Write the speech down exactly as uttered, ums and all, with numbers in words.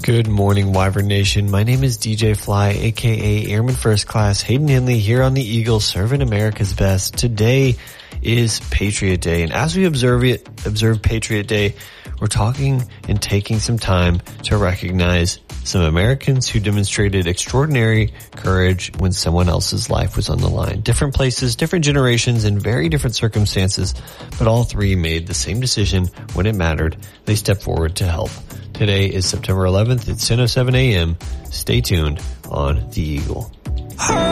Good morning, Wyvern Nation. My name is D J Fly, aka Airman First Class Hayden Henley, here on the Eagle, serving America's best. Today is Patriot Day, and as we observe it, observe Patriot Day, we're talking and taking some time to recognize some Americans who demonstrated extraordinary courage when someone else's life was on the line. Different places, different generations, and very different circumstances, but all three made the same decision when it mattered. They stepped forward to help. Today is September eleventh. It's ten oh seven a.m. Stay tuned on The Eagle.